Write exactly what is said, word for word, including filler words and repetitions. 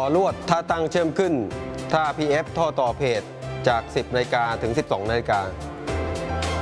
ลวดถ้าตั้งเชื่อมขึ้นถ้า พี เอฟ ท่อต่อเพจจาก สิบนาฬิกาถึง สิบสองนาฬิกา